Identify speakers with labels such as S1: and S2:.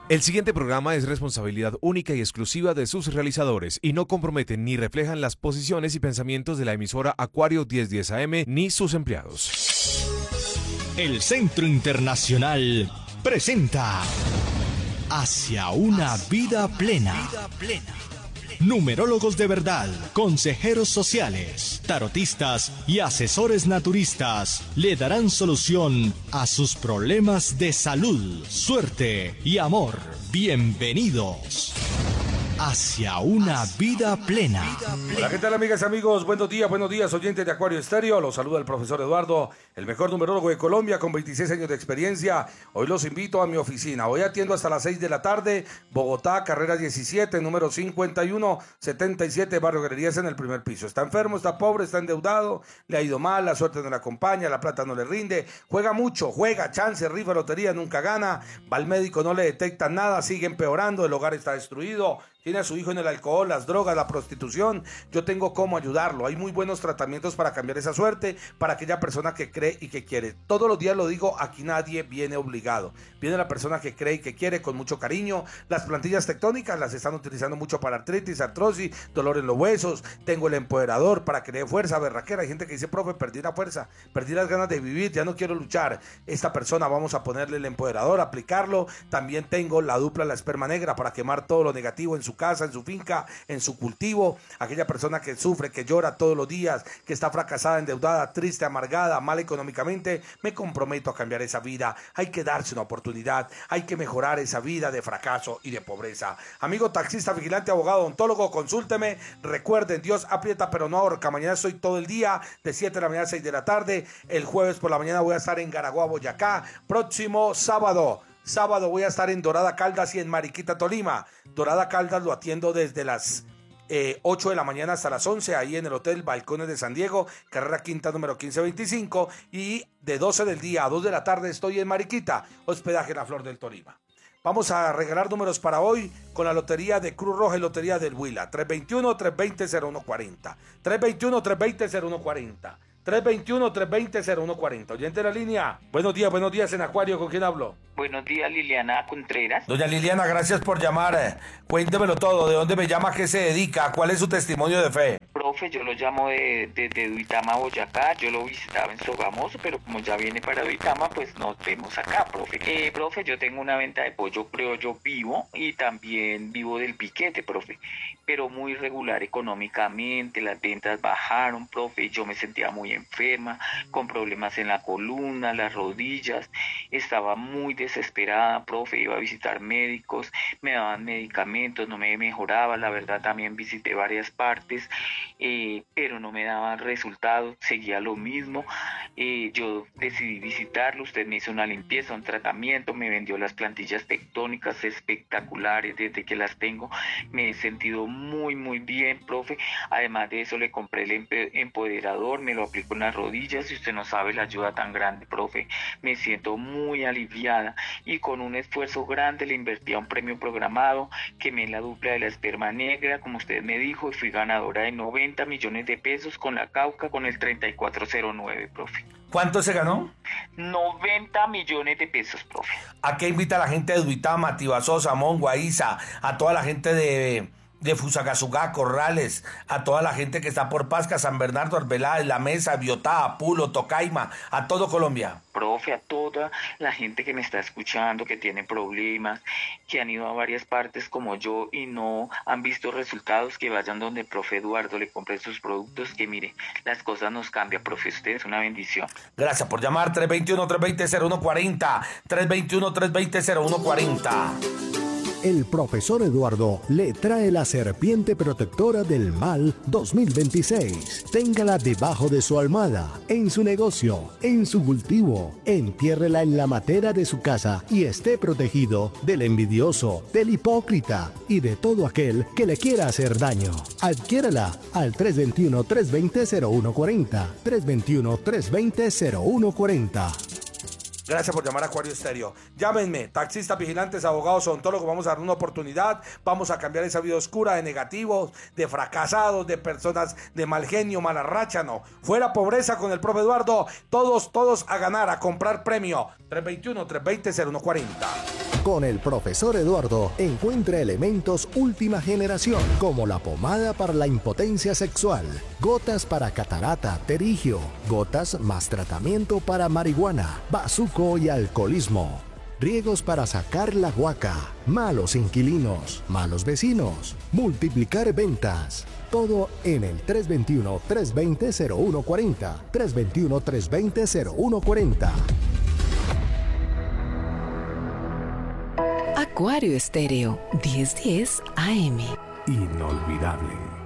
S1: El siguiente programa es responsabilidad única y exclusiva de sus realizadores y no comprometen ni reflejan las posiciones y pensamientos de la emisora Acuario 1010 AM ni sus empleados.
S2: El Centro Internacional presenta Hacia una vida plena. Numerólogos de verdad, consejeros sociales, tarotistas y asesores naturistas le darán solución a sus problemas de salud, suerte y amor. Bienvenidos hacia una vida plena.
S3: Hola, ¿qué tal, amigas y amigos? Buenos días, oyentes de Acuario Estéreo. Los saluda el profesor Eduardo, el mejor numerólogo de Colombia con 26 años de experiencia. Hoy los invito a mi oficina. Hoy atiendo hasta las 6 de la tarde, Bogotá, carrera 17, número 5177, Barrio Galerías, en el primer piso. Está enfermo, está pobre, está endeudado, le ha ido mal, la suerte no le acompaña, la plata no le rinde, juega mucho, juega, chance, rifa, lotería, nunca gana, va al médico, no le detectan nada, sigue empeorando, el hogar está destruido, tiene a su hijo en el alcohol, las drogas, la prostitución. Yo tengo cómo ayudarlo. Hay muy buenos tratamientos para cambiar esa suerte, para aquella persona que cree y que quiere. Todos los días lo digo, aquí nadie viene obligado. Viene la persona que cree y que quiere con mucho cariño. Las plantillas tectónicas las están utilizando mucho para artritis, artrosis, dolor en los huesos. Tengo el empoderador para que le dé fuerza, berraquera. Hay gente que dice, profe, perdí la fuerza, perdí las ganas de vivir, ya no quiero luchar. Esta persona vamos a ponerle el empoderador, aplicarlo. También tengo la dupla, la esperma negra, para quemar todo lo negativo en su casa, en su finca, en su cultivo. Aquella persona que sufre, que llora todos los días, que está fracasada, endeudada, triste, amargada, mal económicamente, me comprometo a cambiar esa vida. Hay que darse una oportunidad, hay que mejorar esa vida de fracaso y de pobreza. Amigo taxista, vigilante, abogado, odontólogo, consúlteme. Recuerden, Dios aprieta pero no ahorca. Mañana estoy todo el día, de 7 de la mañana a 6 de la tarde. El jueves por la mañana voy a estar en Garagua, Boyacá. Próximo sábado voy a estar en Dorada Caldas y en Mariquita, Tolima. Dorada Caldas lo atiendo desde las 8 de la mañana hasta las 11, ahí en el Hotel Balcones de San Diego, carrera quinta número 1525, y de 12 del día a 2 de la tarde estoy en Mariquita, hospedaje La Flor del Tolima. Vamos a regalar números para hoy con la lotería de Cruz Roja y lotería del Huila. 321-320-0140. 321-320-0140. 321-320-0140. Oyente de la línea. Buenos días en Acuario. ¿Con quién hablo?
S4: Buenos días, Liliana Contreras.
S3: Doña Liliana, gracias por llamar. Cuéntemelo todo. ¿De dónde me llama? ¿A qué se dedica? ¿Cuál es su testimonio de fe?
S4: Profe, yo lo llamo de Duitama, Boyacá. Yo lo visitaba en Sogamoso, pero como ya viene para Duitama, pues nos vemos acá, profe. Profe, yo tengo una venta de pollo criollo vivo y también vivo del piquete, profe. Pero muy irregular económicamente, las ventas bajaron, profe. Yo me sentía muy enferma, con problemas en la columna, las rodillas. Estaba muy desesperada, profe. Iba a visitar médicos, me daban medicamentos, no me mejoraba. La verdad, también visité varias partes, pero no me daban resultados, seguía lo mismo. Yo decidí visitarlo, usted me hizo una limpieza, un tratamiento, me vendió las plantillas tectónicas espectaculares. Desde que las tengo me he sentido muy bien, profe. Además de eso, le compré el empoderador, me lo aplico en las rodillas y usted no sabe la ayuda tan grande, profe. Me siento muy aliviada y con un esfuerzo grande le invertí a un premio programado, quemé la dupla de la esperma negra, como usted me dijo, y fui ganadora de 90 millones de pesos con la Cauca, con el 3409, profe.
S3: ¿Cuánto se ganó?
S4: 90 millones de pesos, profe.
S3: ¿A qué invita a la gente de Duitama, Tibasosa, Mongo, Isa, a toda la gente de Fusagasugá, Corrales, a toda la gente que está por Pasca, San Bernardo, Arbeláez, La Mesa, Biotá, Pulo, Tocaima, a todo Colombia?
S4: Profe, a toda la gente que me está escuchando, que tiene problemas, que han ido a varias partes como yo y no han visto resultados, que vayan donde el profe Eduardo, le compre sus productos, que mire, las cosas nos cambian, profe, usted es una bendición.
S3: Gracias por llamar. 321-320-0140. 321-320-0140.
S2: El profesor Eduardo le trae la serpiente protectora del mal 2026. Téngala debajo de su almohada, en su negocio, en su cultivo. Entiérrela en la matera de su casa y esté protegido del envidioso, del hipócrita y de todo aquel que le quiera hacer daño. Adquiérala al 321-320-0140. 321-320-0140.
S3: Gracias por llamar a Acuario Estéreo. Llámenme, taxistas, vigilantes, abogados, odontólogos. Vamos a dar una oportunidad. Vamos a cambiar esa vida oscura de negativos, de fracasados, de personas de mal genio, mala racha. No, fuera pobreza con el profe Eduardo. Todos a ganar, a comprar premio. 321-320-0140.
S2: Con el profesor Eduardo encuentra elementos última generación como la pomada para la impotencia sexual, gotas para catarata, terigio, gotas más tratamiento para marihuana, bazuco y alcoholismo. Riegos para sacar la guaca, malos inquilinos, malos vecinos, multiplicar ventas. Todo en el 321-320-0140. 321-320-0140.
S5: Acuario Estéreo, 1010 AM.
S2: Inolvidable.